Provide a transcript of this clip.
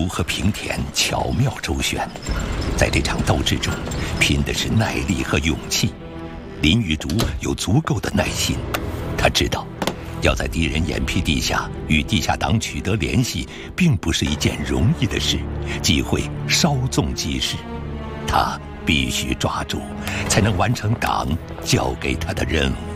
竹和平田巧妙周旋，在这场斗智中，拼的是耐力和勇气。林玉竹有足够的耐心，他知道，要在敌人眼皮底下与地下党取得联系，并不是一件容易的事，机会稍纵即逝。他必须抓住，才能完成党交给他的任务。